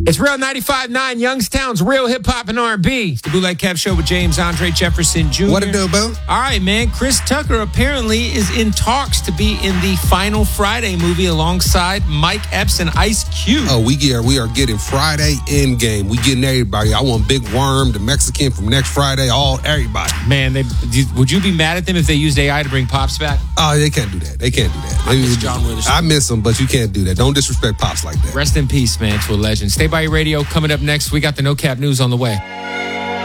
It's Real 95.9, Youngstown's Real Hip Hop and R&B. It's the Bootleg Kev Show with James Andre Jefferson Jr. What it do, boo? All right, man. Chris Tucker apparently is in talks to be in the Final Friday movie alongside Mike Epps and Ice Cube. Oh, we are getting Friday in game. We getting everybody. I want Big Worm, the Mexican from next Friday, everybody. Man, would you be mad at them if they used AI to bring Pops back? Oh, they can't do that. I miss John Witherspoon. I miss him, but you can't do that. Don't disrespect Pops like that. Rest in peace, man, to a legend. Stay by your radio. Coming up next, we got the No Cap News on the way.